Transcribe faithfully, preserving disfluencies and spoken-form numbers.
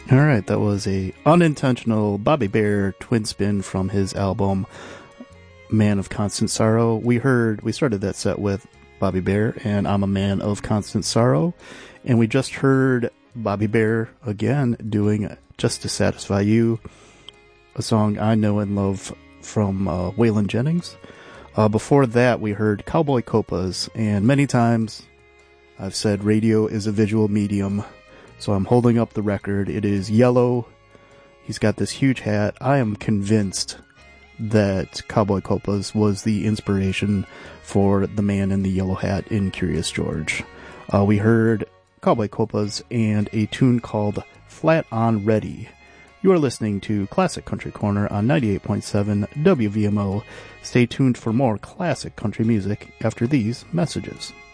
All right, that was a unintentional Bobby Bare twin spin from his album Man of Constant Sorrow. We heard, we started that set with Bobby Bare and I'm a Man of Constant Sorrow, and we just heard Bobby Bare again doing Just to Satisfy You, a song I know and love from uh, Waylon Jennings. Uh, before that, we heard Cowboy Copas, and many times I've said radio is a visual medium. So I'm holding up the record. It is yellow. He's got this huge hat. I am convinced that Cowboy Copas was the inspiration for the man in the yellow hat in Curious George. Uh, we heard Cowboy Copas and a tune called Flat on Ready. You are listening to Classic Country Corner on ninety-eight point seven W V M O. Stay tuned for more classic country music after these messages.